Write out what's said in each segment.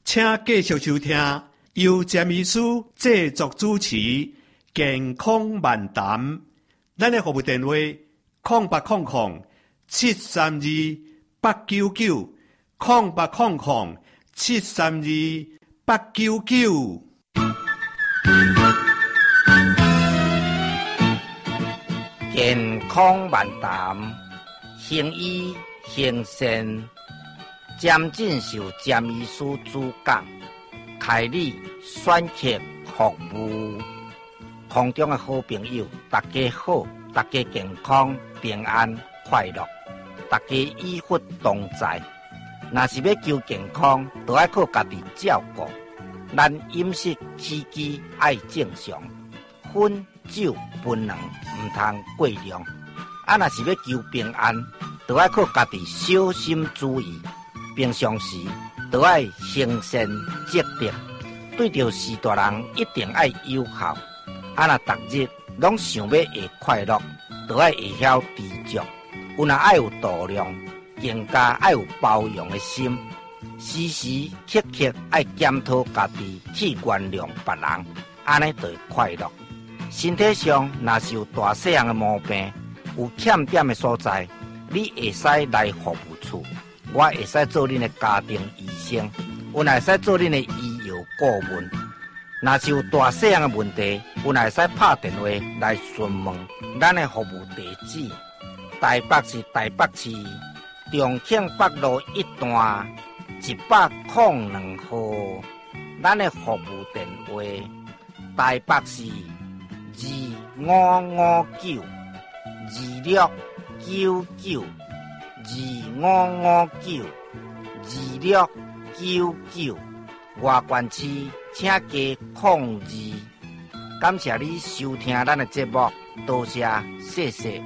请继续收听由詹医师制作主持健康漫谈。咱的服务电话0800-732-899，0800-732-899。 健康漫谈，行医行善，詹进修詹医师主讲，开立选择服务。空中的好朋友，大家好，大家健康平安快乐，大家医福同在。若是要求健康，就要靠家己照顾。咱饮食起居爱正常，烟酒槟榔唔通过量。若是要求平安，就要靠家己小心注意。平常时就要行善积德，对着事大人一定要友好。若逐日拢想要会快乐，就要会晓知足。有若爱有度量，更加爱有包容的心。时时刻刻爱检讨家己，去原谅别人，安尼就会快乐。身体上若是有大细样的毛病，有欠点的所在，你会使来服务处，我会使做恁的家庭医生，我会使做恁的医药顾问。若是有大细样的问题，我会使拍电话来询问。咱的服务地址：台北市台北市重庆北路1段102号。咱的服务电话：台北市2559，2559，2559，外县市请加02。感谢你收听咱的节目，多谢，谢谢。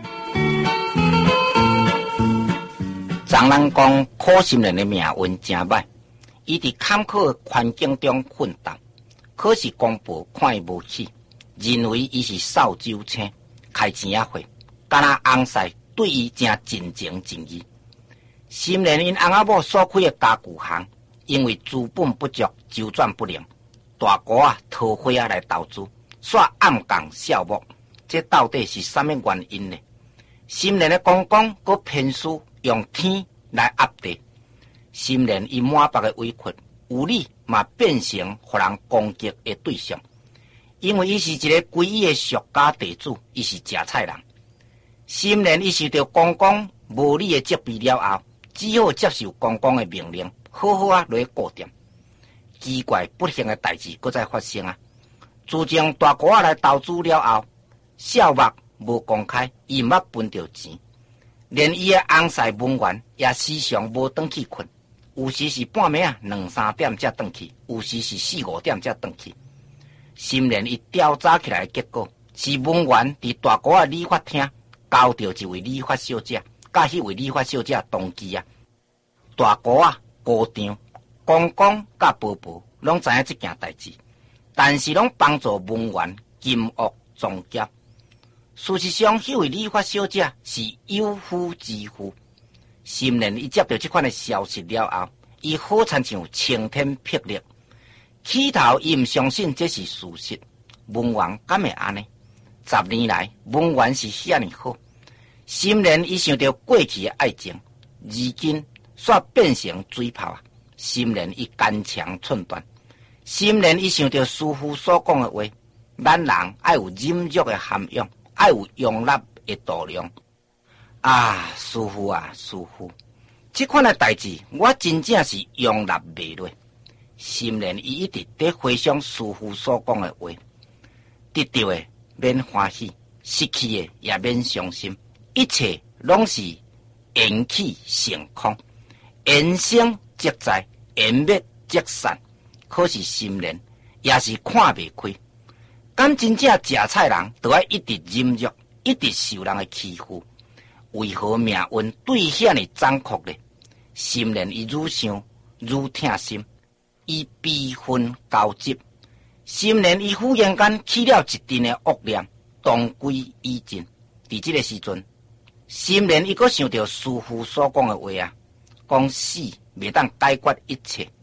常人讲苦心人的命运真歹，伊伫坎坷的环境中奋斗，可是公婆看伊无起，认为伊是扫帚星，开钱仔货，敢若翁婿对伊真真情真意。心连因翁仔某所开的家具行，因为资本不足，周转不灵，大哥讨伙来投资，煞暗降效木，这到底是啥物原因呢？心连的公公佮偏私用天来压地，心连伊满腹的委屈，有理嘛变成互人攻击的对象。因为伊是一个归依的俗家地主，伊是食菜人。心连伊受到公公无理的责备了后，只好接受公公的命令，好好落去顾店。奇怪不幸的代志搁再发生啊！自从大哥来投资了后，小目无公开，伊毋捌分到钱，连伊的翁婿文员也时常无转去困，有时是半暝2-3点才转去，有时是4-5点才转去。心连伊调查起来的结果是文员伫大哥的理发厅交到一位理发小姐，甲迄位理发小姐同期啊。大哥高张、公公甲婆婆拢知影这件代志，但是拢帮助文员金屋藏劫。事实上，迄位理发小姐是有妇之夫。心连伊接到这款的消息了后，伊好亲像晴天霹雳。起头伊毋相信这是事实，文员敢会安尼？10年来，文员是遐尼好，心连伊想到过去的爱情，如今煞变成水泡啊！心连伊坚强寸断，心连伊想到师父所讲的话，咱人爱有忍辱的涵养，爱有容纳的度量。啊，师父啊，师父，这款的代志，我真正是容纳袂落。心连伊一直在回想师父所讲的话，得到的免欢喜，失去的也免伤心，一切拢是缘起成空，缘生即在，缘灭即散。可是心连也是看袂开，敢真正食菜人都要一直忍辱，一直受人的欺负，为何命运对遐尼残酷呢？心连伊愈想愈痛心。伊悲愤交集，心连伊忽然间起了一阵的恶念，当归已尽。伫这个时阵，心连伊阁想到师父所讲的话啊，讲死袂当解决一切。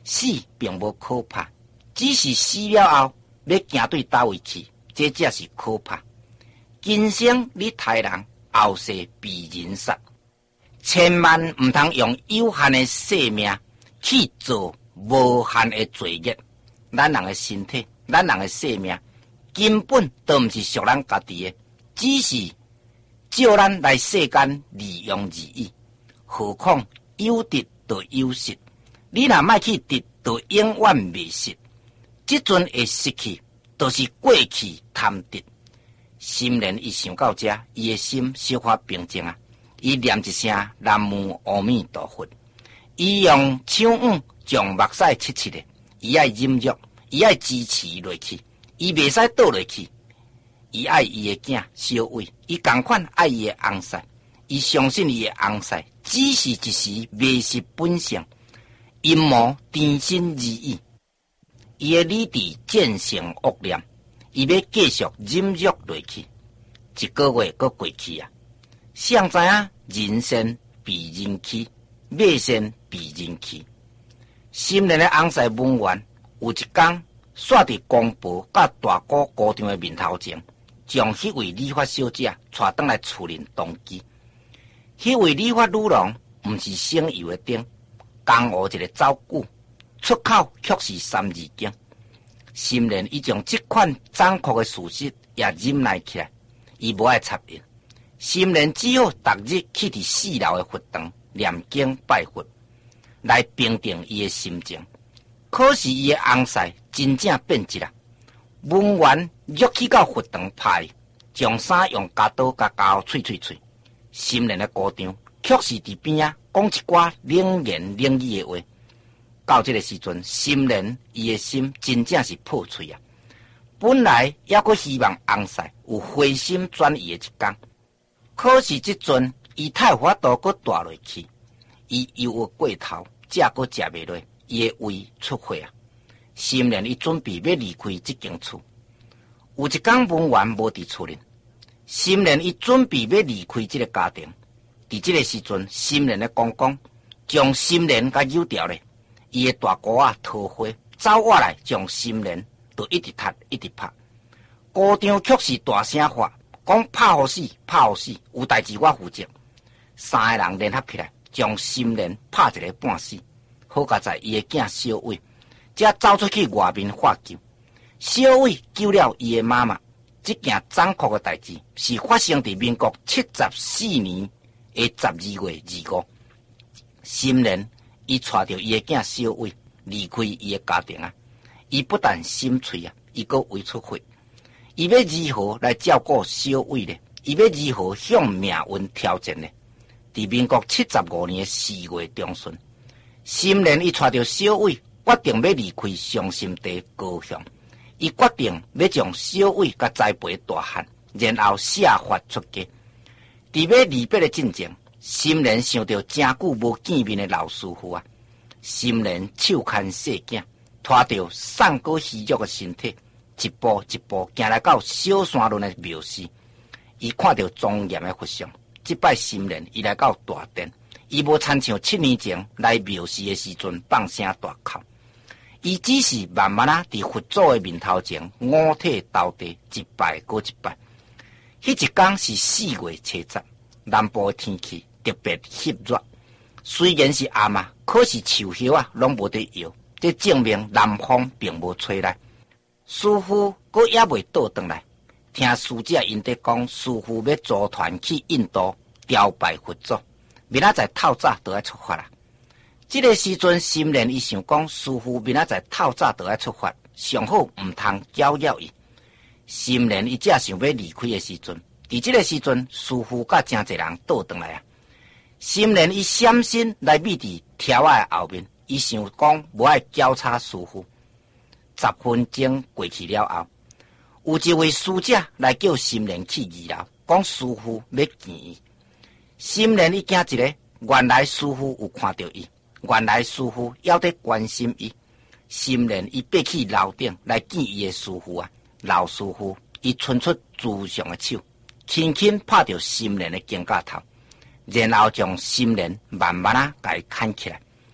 死并无可怕，只是死了后要行对叨位去，这才是可怕。今生你杀人，后世被人杀，千万唔通用有限的生命去做无限的罪孽。咱人的身体，咱人的生命，根本都唔是属咱家己的，只是照咱来世间利用而已。何况有得就有失，你若莫去得，就永远未失。即阵会失去，就是过去贪得。心莲一想到这，伊的心小可平静啊。伊念一声南无阿弥陀佛，伊用手腕将目屎切切的，伊爱忍辱，伊爱支持落去，伊袂使倒落去。伊爱伊的囝小伟，伊同款爱伊的翁婿，伊相信伊的翁婿只是一时迷失本性，阴谋天心而已。伊的理智渐成恶念，伊要继续忍辱落去。一个月搁过去啊，谁知影人生比人气，马生比人气。心灵的翁婿文员有一天煞伫公婆甲大哥高丈的面头前，将迄位理发小姐带倒来厝里当机。迄位理发女郎毋是省油的灯，江湖一个走狗，出口却是三字经。心灵已将这款残酷的事实也忍耐起来，伊无爱插言。心灵只好逐日去伫四楼的佛堂念经拜佛，来平定伊的心情。可是伊的翁婿真正变质啦，文员约去到佛堂拍，将衫用夹刀甲夹脆。心灵的高丈却是伫边仔讲一寡冷言冷语的话。到这个时阵，心灵伊的心真正是破碎啊！本来还阁希望翁婿有回心转意的一天，可是这阵伊太法度阁大落去，伊忧郁过头，食阁食袂落，伊的胃出血啊！心灵伊准备要离开这间厝。有一天文员无伫厝里，心灵伊准备要离开这个家庭。伫这个时阵，心灵的公公将心灵甲扭掉咧。伊的大哥啊，桃花走过来，将心莲就一直踢，一直拍。高丈却是大声喊，讲拍互死，拍互死，有代志我负责。三个人联合起来，将心莲拍一个半死。好佳在伊的囝小伟，才走出去外面发救。小伟救了伊的妈妈。这件残酷的代志是发生伫民国74年的12月25。心莲伊带着伊的囝小伟离开伊的家庭啊！伊不但心碎啊，伊阁胃出血。伊要如何来照顾小伟呢？伊要如何向命运挑战呢？伫民国75年的4月中旬，心莲伊带着小伟决定要离开伤心地高雄。伊决定要将小伟甲栽培大汉，然后卸发出家。伫要离别的进程，心莲想到真久无见面的老师傅啊！心莲手牵细囝，拖着瘦过虚弱的身体，一步一步行来到小山仑的庙寺。伊看到庄严的佛像，这摆心莲伊来到大殿，伊无亲像7年前来庙寺的时阵放声大哭。伊只是慢慢伫佛祖的面头前五体投地，一拜过一拜。迄一天是4月初10，南部的天气特别翕热。虽然是暗啊，可是树叶啊拢无得摇，这证明南风并无吹来。师傅阁也未倒转来，听师姐因在讲，师傅要组团去印度朝拜佛祖，明仔载透早就要出发啦。这个时阵，心莲伊想讲，师傅明仔载透早就要出发，上好唔通搅扰伊。心莲伊正想要离开的时阵，伫这个时阵，师傅甲真侪人倒转来啊。心莲伊闪身来密伫条仔的后面，伊想讲无爱交叉师傅。10分钟过去了后，有一位师姐来叫心莲去2楼，讲师傅要见伊。心莲伊惊一个，原来师傅有看到伊，原来师傅还在关心伊。心莲伊爬去楼顶来见伊的师傅啊，老师傅伊伸出慈祥的手，轻轻拍着心莲的肩胛头。然后将心莲慢慢甲伊牵起来。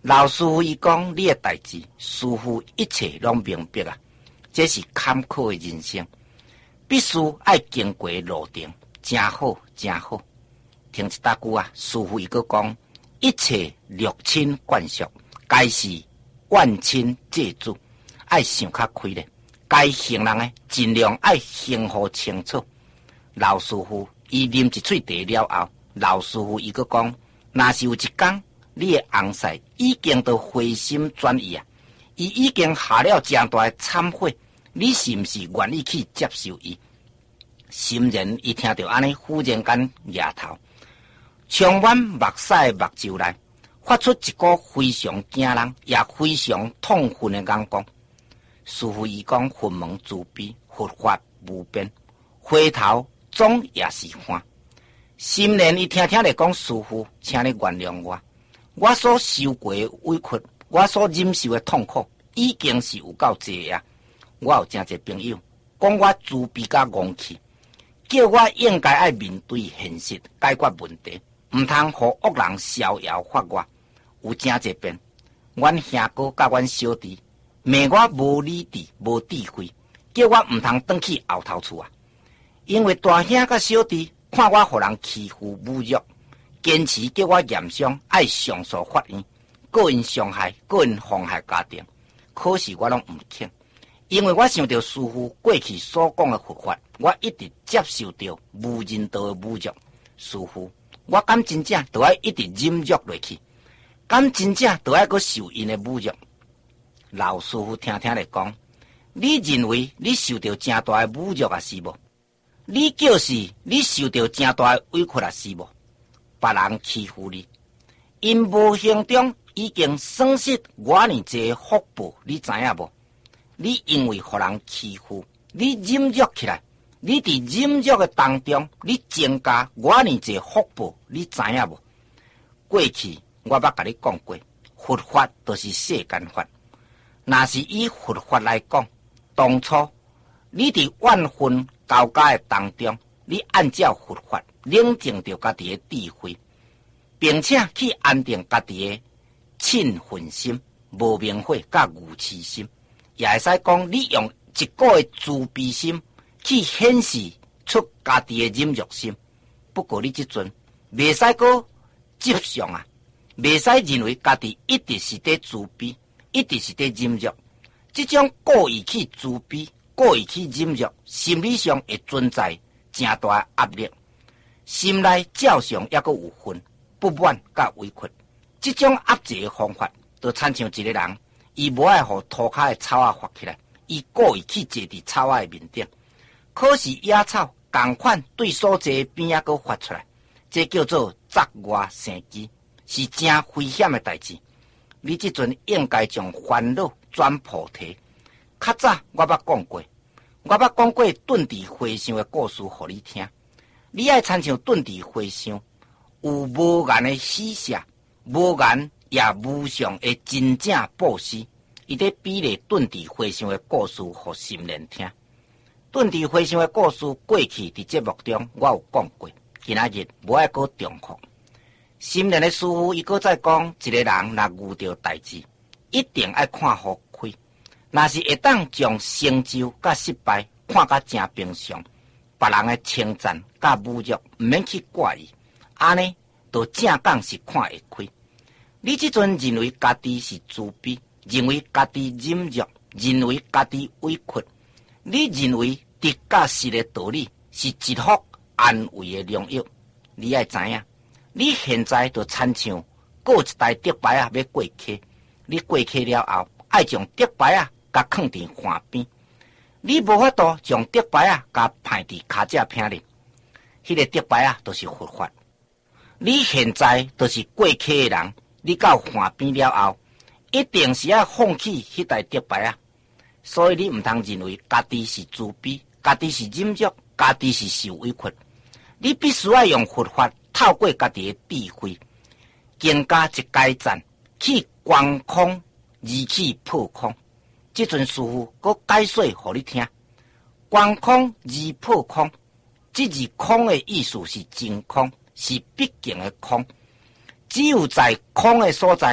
老师傅伊讲，你的代志，师傅一切拢明白啊。这是坎坷的人生，必须爱经过路程，真好真好。听一大句啊，师傅伊个讲，一切六亲眷属，该是万亲借主，爱想较开咧。该行人诶，尽量爱行好清楚。老师傅伊啉一喙茶了后，老师傅伊个讲，若是有一天你的翁婿已经都回心转意啊，伊已经下了真大的忏悔，你是毋是愿意去接受伊？心然伊听到安尼，忽然间摇头，充满目屎的目睭内发出一股非常惊人也非常痛恨的眼光。师父伊讲，佛门慈悲，佛法无边，回头总也是欢。心然伊听咧讲，师父，请你原谅我，我所受过的委屈，我所忍受的痛苦，已经是有够济啊！我有真侪朋友讲我自卑甲戇气，叫我应该爱面对现实，解决问题，毋通互恶人逍遥法外。有真侪遍，阮兄哥甲阮小弟骂我无理智、无智慧，叫我毋通转去后头厝啊！因为大兄甲小弟看我互人欺负侮辱，坚持叫我严伤，爱上诉法院，个人伤害、个人妨害家庭。可是我拢毋肯，因为我想到师父过去所讲的佛法，我一直接受到无人道的侮辱。师父，我敢真正都要一直忍辱落去？敢真正都要阁受因的侮辱？老师傅听咧讲，你认为你受到真大的侮辱啊是无？你就是你受到真大的委屈啊是无？别人欺负你，因无形中已经损失我呢这福报，你知影无？你因为互人欺负，你忍辱起来，你伫忍辱的当中，你增加我呢这福报，你知影无？过去我捌甲你讲过，佛法就是世间法。若是以佛法来讲，当初你伫万分交加的当中，你按照佛法冷静着家己的智慧，并且去安定家己的嗔恨心、无明火甲愚痴心，也会使讲你用一个的慈悲心去显示出家己的忍辱心。不过你即阵袂使阁接上啊，袂使认为家己一直是在慈悲，一直是在忍辱。这种故意去自卑、故意去忍辱，心理上会存在真大的压力，心内照常也阁有恨、不满甲委屈。这种压制的方法，就亲像一个人，伊无爱互涂骹的草啊发起来，伊故意去坐伫草啊的面顶，可是野草同款对所在边啊阁发出来，这叫做杂外生枝，是真危险的代志。你即阵应该将烦恼转菩提。较早我捌讲过，遁地回向的故事，互你听。你爱亲像遁地回向，有无言的施舍，无言也无上的真正布施。伊在比例遁地回向的故事，互心人听。遁地回向的故事，过去伫节目中我有讲过，今仔日无爱阁重复。心人的师傅伊阁再讲，一个人若遇到代志，一定爱看好开。若是会当将成就甲失败看甲真平常，别人的称赞甲侮辱毋免去怪伊，安尼就正讲是看会开。你即阵认为家己是自卑，认为家己忍辱，认为家己委屈，你认为得甲失的道理是一福安慰的良药，你爱知影。你现在就亲像过一台竹牌啊，要过溪。你过溪了后，爱将竹牌啊，甲放伫岸边。你无法度将竹牌啊，甲放伫骹只片里。迄个竹牌啊，就是佛法。你现在就是过溪的人，你到岸边了后，一定是要放弃迄台竹牌啊。所以你毋通认为家己是自卑，家己是忍辱，家己是受委屈。你必须要用佛法。透过家己的智慧，更加一改善，去观空而去破空。这阵师父阁解说互你听，观空而破空，这字空的意思是真空，是毕竟的空。只有在空的所在，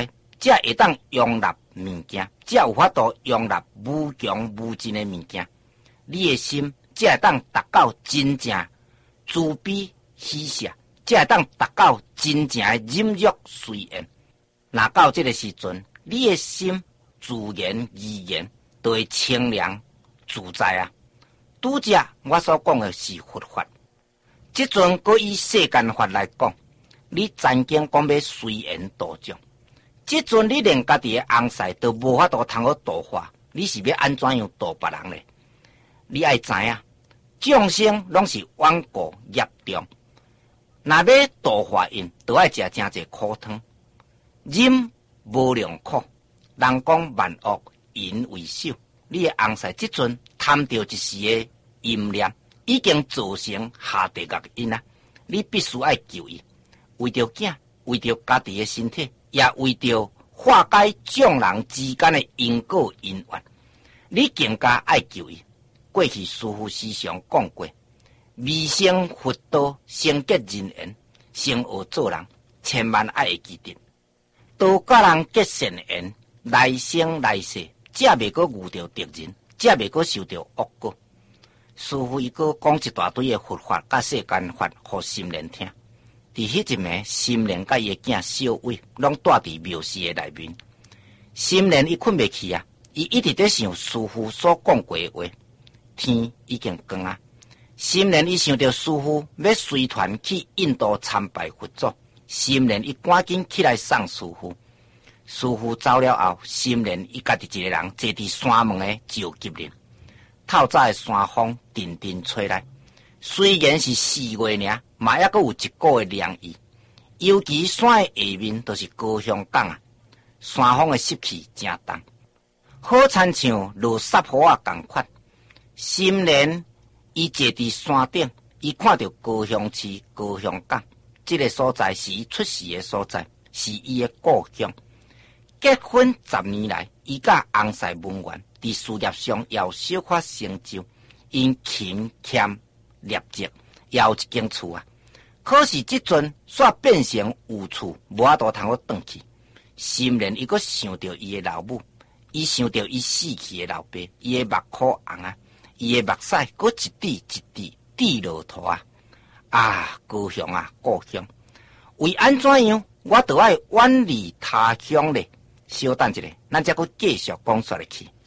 才会当容纳物件，才有法度容纳无穷无尽的物件。你的心才会当达到真正慈悲喜舍，才会当达到真正的忍辱随缘。若到这个时阵，你的心自然而然就会清凉自在啊！拄则我所讲的是佛法，即阵搁以世间法来讲，你曾经讲要随缘度众，即阵你连家己的翁婿都无法度通好度化，你是要安怎样度别人呢？你爱知影，众生拢是顽固业重，若要度化因，就爱食真济苦汤，忍无量苦。人讲万恶淫为首，你的翁婿即阵贪着一时的淫念，已经造成下地狱因啊！你必须爱救伊，为着囝，为着家己的身体，也为着化解众人之间的因果因缘，你更加爱救伊。过去师父时常讲过，未生佛道，先结人缘，先学做人，千万爱会记得，多甲人结善缘，来生来世，才袂阁遇到敌人，才袂阁受到恶果。师父伊阁讲一大堆的佛法甲世间法，互心莲听。伫迄一暝，心莲甲伊的囝小伟，拢住伫庙寺的内面。心莲伊困袂去啊，伊一直在想师父所讲过的话。天已经光啊！心莲伊想到师父要随团去印度参拜佛祖，心莲伊赶紧起来送师父。师父走了后，心莲伊家己一个人坐伫山门的石级林。透早的山风阵阵吹来，虽然是4月尔，嘛还阁有一股的凉意。尤其山的下面都是高香港啊，山风的湿气真重，好亲像落沙雨啊同款。心莲伊坐伫山顶，伊看到高雄市高雄港，这个所在是伊出世的所在，是伊的故乡。结婚10年来，伊甲翁婿文员伫事业上也有小可成就，因勤俭立职，也有一间厝啊。可是即阵煞变成有厝，无法度通好转去。心莲伊阁想到伊的老母，伊想到伊死去的老爸，伊的目眶红啊。伊的目屎，搁一滴一滴滴落土啊！啊，高雄啊，故乡，为安怎样，我都爱远离他乡咧。稍等一下，咱才搁继续讲说落去。